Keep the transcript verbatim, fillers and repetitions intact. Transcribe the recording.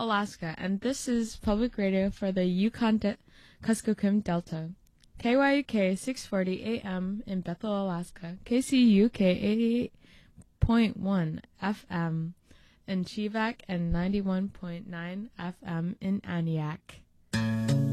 Alaska, and this is public radio for the Yukon De- Kuskokwim Delta. K Y U K six forty A M in Bethel, Alaska. K C U K eighty-eight point one F M in Chivak and ninety-one point nine F M in Aniak.